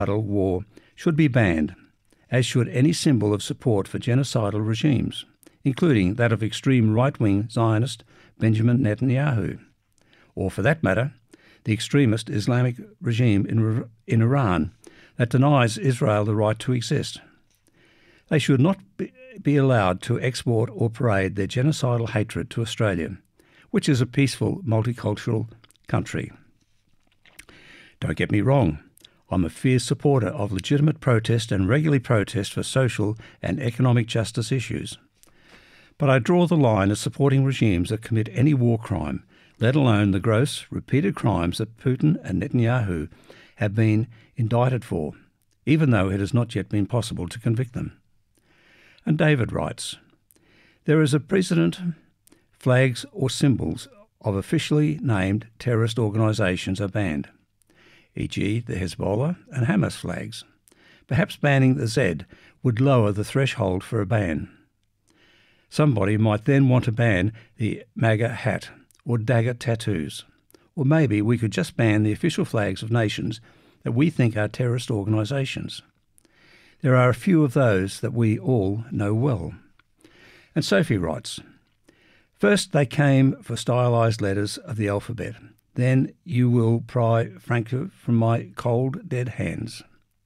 war should be banned, as should any symbol of support for genocidal regimes, including that of extreme right-wing Zionist Benjamin Netanyahu, or for that matter, the extremist Islamic regime in Iran that denies Israel the right to exist. They should not be allowed to export or parade their genocidal hatred to Australia, which is a peaceful, multicultural country. Don't get me wrong, I'm a fierce supporter of legitimate protest and regularly protest for social and economic justice issues. But I draw the line at supporting regimes that commit any war crime, let alone the gross, repeated crimes that Putin and Netanyahu have been indicted for, even though it has not yet been possible to convict them. And David writes, there is a precedent, flags or symbols of officially named terrorist organisations are banned, e.g. the Hezbollah and Hamas flags. Perhaps banning the Z would lower the threshold for a ban. Somebody might then want to ban the MAGA hat or dagger tattoos. Or maybe we could just ban the official flags of nations that we think are terrorist organisations. There are a few of those that we all know well. And Sophie writes, first they came for stylised letters of the alphabet. Then you will pry Frankfurt from my cold, dead hands.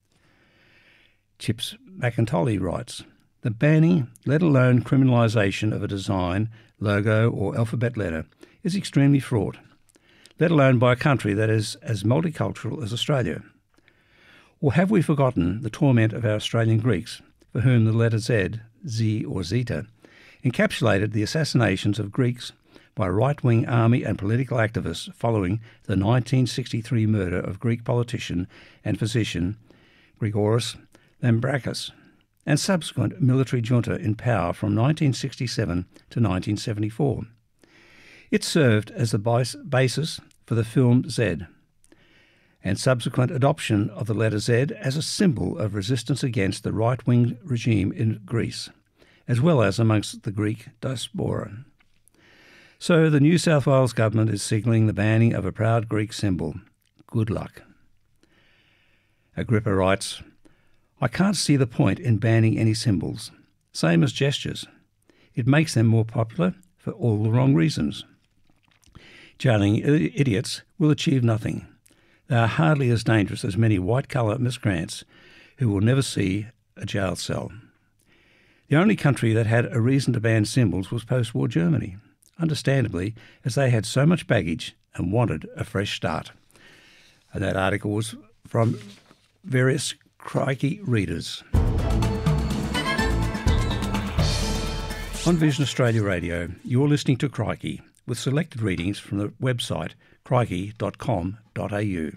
Chips McIntyre writes, the banning, let alone criminalisation of a design, logo or alphabet letter is extremely fraught, let alone by a country that is as multicultural as Australia. Or have we forgotten the torment of our Australian Greeks, for whom the letter Z or Zeta, encapsulated the assassinations of Greeks by right-wing army and political activists following the 1963 murder of Greek politician and physician Grigoris Lambrakis, and subsequent military junta in power from 1967 to 1974. It served as the basis for the film Z, and subsequent adoption of the letter Z as a symbol of resistance against the right-wing regime in Greece, as well as amongst the Greek diaspora. So the New South Wales government is signalling the banning of a proud Greek symbol. Good luck. Agrippa writes, I can't see the point in banning any symbols, same as gestures. It makes them more popular for all the wrong reasons. Jailing idiots will achieve nothing. They are hardly as dangerous as many white-collar miscreants who will never see a jail cell. The only country that had a reason to ban symbols was post-war Germany, understandably, as they had so much baggage and wanted a fresh start. And that article was from various Crikey readers. On Vision Australia Radio, you're listening to Crikey, with selected readings from the website crikey.com.au.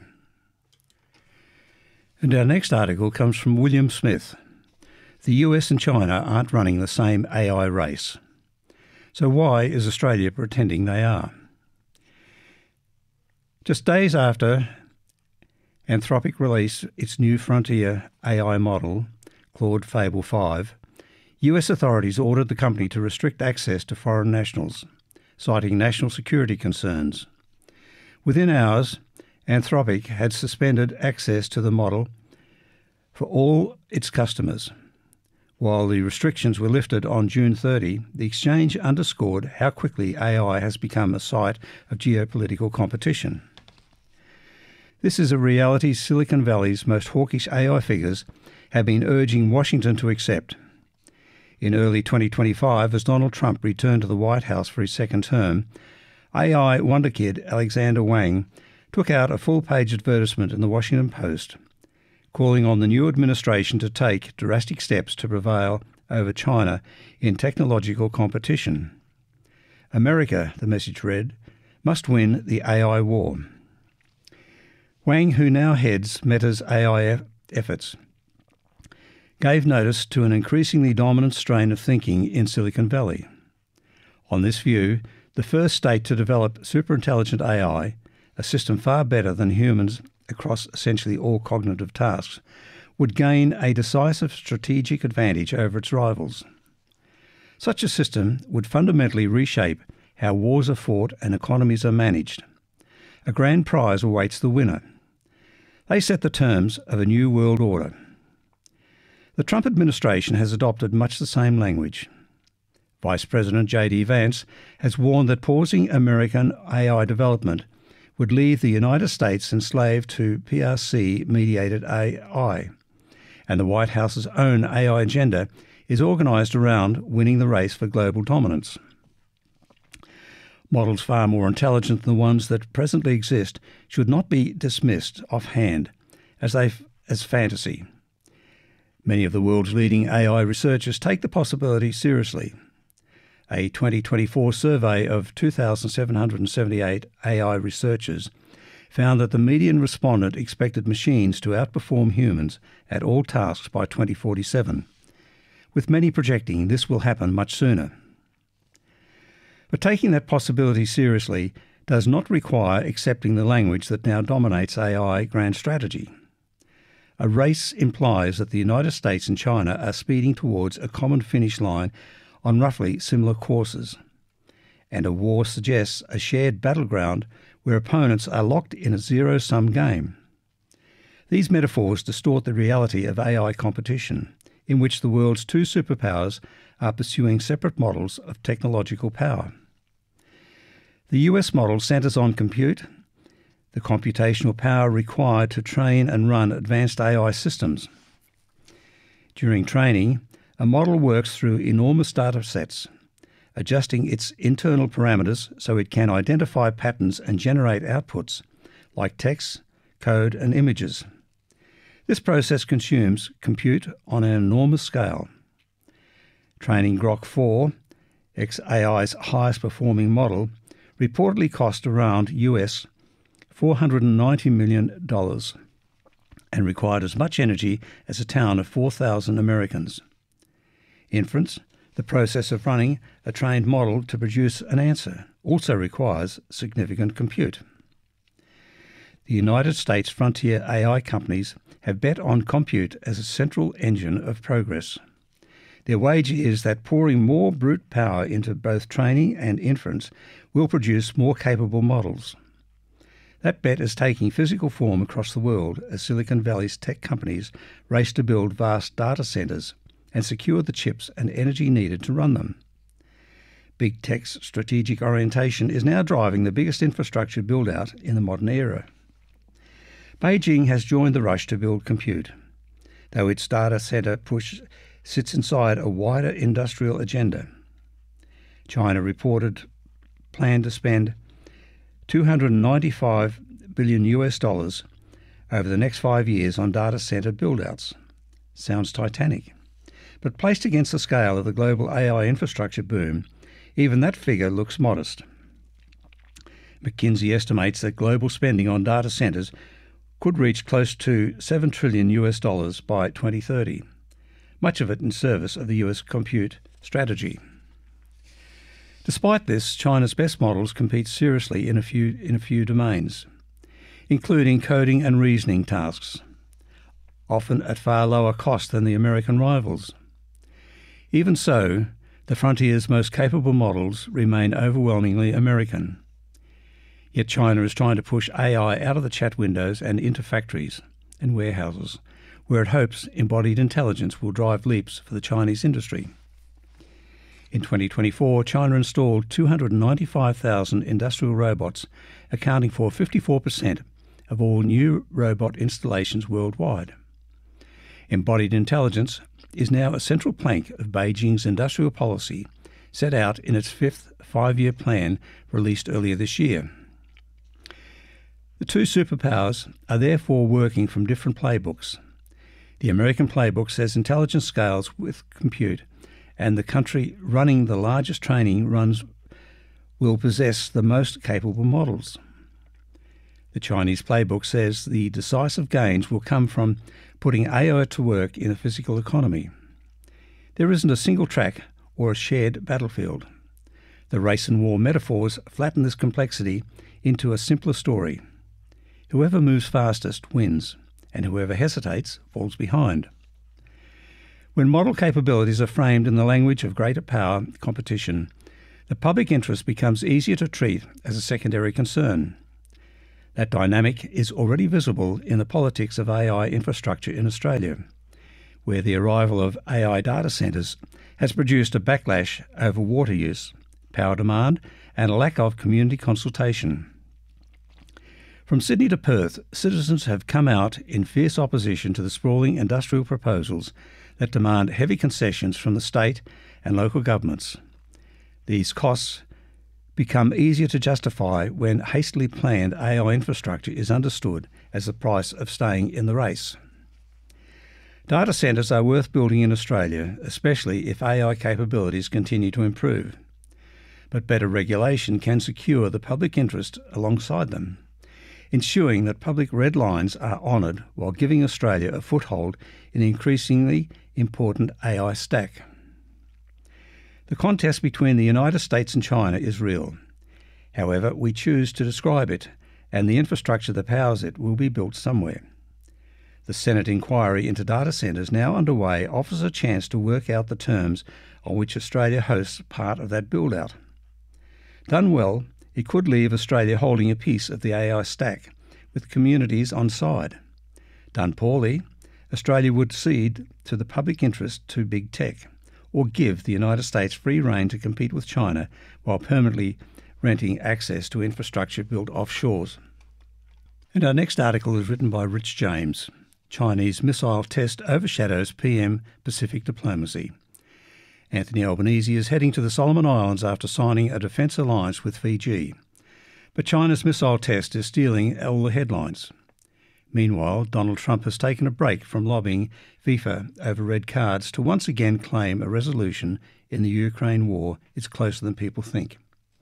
And our next article comes from William Smith. The US and China aren't running the same AI race. So why is Australia pretending they are? Just days after Anthropic released its new frontier AI model, Claude Fable 5, US authorities ordered the company to restrict access to foreign nationals, citing national security concerns. Within hours, Anthropic had suspended access to the model for all its customers. While the restrictions were lifted on June 30, the exchange underscored how quickly AI has become a site of geopolitical competition. This is a reality Silicon Valley's most hawkish AI figures have been urging Washington to accept. In early 2025, as Donald Trump returned to the White House for his second term, AI wonderkid Alexander Wang took out a full-page advertisement in the Washington Post, calling on the new administration to take drastic steps to prevail over China in technological competition. America, the message read, must win the AI war. Wang, who now heads Meta's AI efforts, gave notice to an increasingly dominant strain of thinking in Silicon Valley. On this view, the first state to develop superintelligent AI, a system far better than humans across essentially all cognitive tasks, would gain a decisive strategic advantage over its rivals. Such a system would fundamentally reshape how wars are fought and economies are managed. A grand prize awaits the winner. They set the terms of a new world order. The Trump administration has adopted much the same language. Vice President J.D. Vance has warned that pausing American AI development would leave the United States enslaved to PRC-mediated AI, and the White House's own AI agenda is organised around winning the race for global dominance. Models far more intelligent than the ones that presently exist should not be dismissed offhand as fantasy. Many of the world's leading AI researchers take the possibility seriously. A 2024 survey of 2,778 AI researchers found that the median respondent expected machines to outperform humans at all tasks by 2047, with many projecting this will happen much sooner. But taking that possibility seriously does not require accepting the language that now dominates AI grand strategy. A race implies that the United States and China are speeding towards a common finish line on roughly similar courses, and a war suggests a shared battleground where opponents are locked in a zero-sum game. These metaphors distort the reality of AI competition, in which the world's two superpowers are pursuing separate models of technological power. The US model centres on compute, the computational power required to train and run advanced AI systems. During training, a model works through enormous data sets, adjusting its internal parameters so it can identify patterns and generate outputs like text, code, and images. This process consumes compute on an enormous scale. Training Grok 4, xAI's highest performing model, reportedly cost around US $490 million and required as much energy as a town of 4,000 Americans. Inference, the process of running a trained model to produce an answer, also requires significant compute. The United States frontier AI companies have bet on compute as a central engine of progress. Their wager is that pouring more brute power into both training and inference will produce more capable models. That bet is taking physical form across the world as Silicon Valley's tech companies race to build vast data centers and secure the chips and energy needed to run them. Big tech's strategic orientation is now driving the biggest infrastructure build-out in the modern era. Beijing has joined the rush to build compute, though its data center push sits inside a wider industrial agenda. China reported plan to spend $295 billion over the next 5 years on data center build-outs. Sounds titanic. But placed against the scale of the global AI infrastructure boom, even that figure looks modest. McKinsey estimates that global spending on data centers could reach close to $7 trillion by 2030, much of it in service of the US compute strategy. Despite this, China's best models compete seriously in a few domains, including coding and reasoning tasks, often at far lower cost than the American rivals. Even so, the frontier's most capable models remain overwhelmingly American. Yet China is trying to push AI out of the chat windows and into factories and warehouses, where it hopes embodied intelligence will drive leaps for the Chinese industry. In 2024, China installed 295,000 industrial robots, accounting for 54% of all new robot installations worldwide. Embodied intelligence is now a central plank of Beijing's industrial policy, set out in its fifth five-year plan released earlier this year. The two superpowers are therefore working from different playbooks. The American playbook says intelligence scales with compute, and the country running the largest training runs will possess the most capable models. The Chinese playbook says the decisive gains will come from putting AI to work in a physical economy. There isn't a single track or a shared battlefield. The race and war metaphors flatten this complexity into a simpler story. Whoever moves fastest wins, and whoever hesitates falls behind. When model capabilities are framed in the language of greater power competition, the public interest becomes easier to treat as a secondary concern. That dynamic is already visible in the politics of AI infrastructure in Australia, where the arrival of AI data centres has produced a backlash over water use, power demand, and a lack of community consultation. From Sydney to Perth, citizens have come out in fierce opposition to the sprawling industrial proposals that demand heavy concessions from the state and local governments. These costs become easier to justify when hastily planned AI infrastructure is understood as the price of staying in the race. Data centres are worth building in Australia, especially if AI capabilities continue to improve. But better regulation can secure the public interest alongside them, ensuring that public red lines are honoured while giving Australia a foothold in the increasingly important AI stack. The contest between the United States and China is real. However, we choose to describe it, and the infrastructure that powers it will be built somewhere. The Senate inquiry into data centres now underway offers a chance to work out the terms on which Australia hosts part of that build-out. Done well, it could leave Australia holding a piece of the AI stack, with communities on side. Done poorly, Australia would cede to the public interest to big tech, or give the United States free rein to compete with China while permanently renting access to infrastructure built offshore. And our next article is written by Rich James. Chinese missile test overshadows PM Pacific diplomacy. Anthony Albanese is heading to the Solomon Islands after signing a defence alliance with Fiji. But China's missile test is stealing all the headlines. Meanwhile, Donald Trump has taken a break from lobbying FIFA over red cards to once again claim a resolution in the Ukraine war is closer than people think.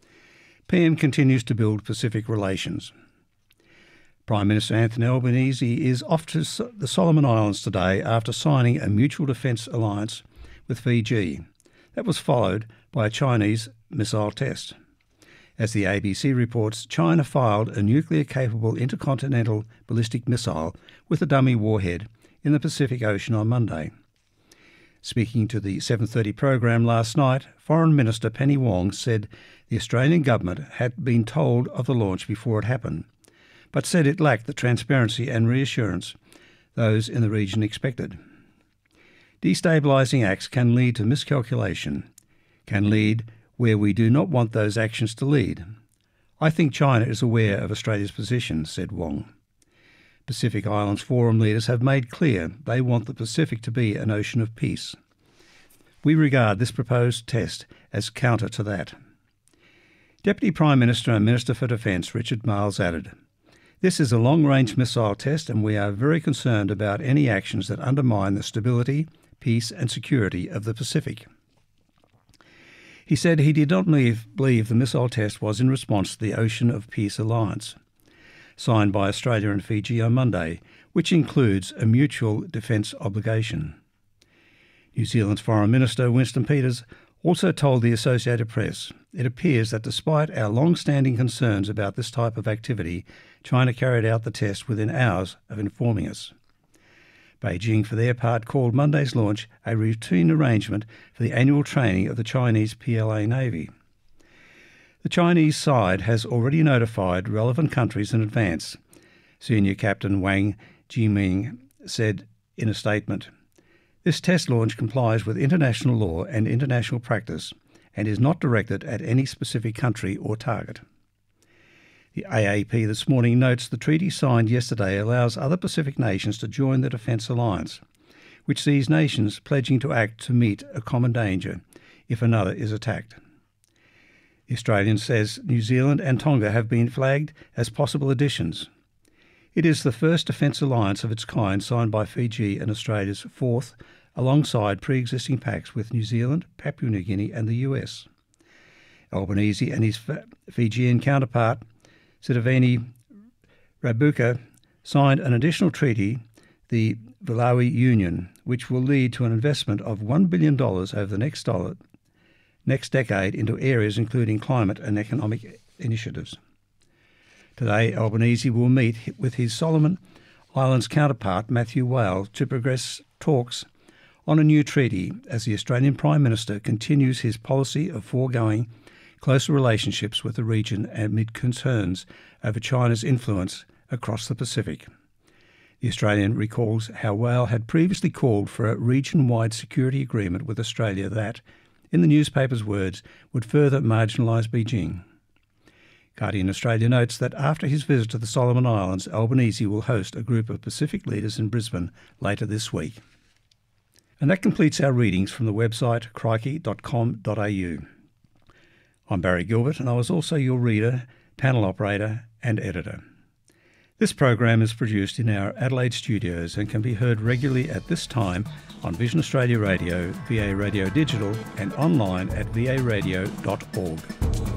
PM continues to build Pacific relations. Prime Minister Anthony Albanese is off to the Solomon Islands today after signing a mutual defence alliance with Fiji. That was followed by a Chinese missile test. As the ABC reports, China filed a nuclear-capable intercontinental ballistic missile with a dummy warhead in the Pacific Ocean on Monday. Speaking to the 7:30 program last night, Foreign Minister Penny Wong said the Australian government had been told of the launch before it happened, but said it lacked the transparency and reassurance those in the region expected. Destabilising acts can lead to miscalculation, can lead where we do not want those actions to lead. I think China is aware of Australia's position, said Wong. Pacific Islands Forum leaders have made clear they want the Pacific to be an ocean of peace. We regard this proposed test as counter to that. Deputy Prime Minister and Minister for Defence Richard Marles added, "This is a long-range missile test and we are very concerned about any actions that undermine the stability, peace and security of the Pacific." He said he did not believe the missile test was in response to the Ocean of Peace Alliance, signed by Australia and Fiji on Monday, which includes a mutual defence obligation. New Zealand's Foreign Minister Winston Peters also told the Associated Press, "It appears that despite our long-standing concerns about this type of activity, China carried out the test within hours of informing us." Beijing, for their part, called Monday's launch a routine arrangement for the annual training of the Chinese PLA Navy. The Chinese side has already notified relevant countries in advance, Senior Captain Wang Jiming said in a statement. This test launch complies with international law and international practice and is not directed at any specific country or target. The AAP this morning notes the treaty signed yesterday allows other Pacific nations to join the Defence Alliance, which sees nations pledging to act to meet a common danger if another is attacked. The Australian says New Zealand and Tonga have been flagged as possible additions. It is the first defence alliance of its kind signed by Fiji and Australia's fourth, alongside pre-existing pacts with New Zealand, Papua New Guinea and the US. Albanese and his Fijian counterpart, Sitiveni Rabuka, signed an additional treaty, the Vilawi Union, which will lead to an investment of $1 billion over the next decade into areas including climate and economic initiatives. Today, Albanese will meet with his Solomon Islands counterpart, Matthew Whale, to progress talks on a new treaty as the Australian Prime Minister continues his policy of foregoing closer relationships with the region amid concerns over China's influence across the Pacific. The Australian recalls how Whale had previously called for a region-wide security agreement with Australia that, in the newspaper's words, would further marginalise Beijing. Guardian Australia notes that after his visit to the Solomon Islands, Albanese will host a group of Pacific leaders in Brisbane later this week. And that completes our readings from the website crikey.com.au. I'm Barry Gilbert, and I was also your reader, panel operator and editor. This program is produced in our Adelaide studios and can be heard regularly at this time on Vision Australia Radio, VA Radio Digital and online at varadio.org.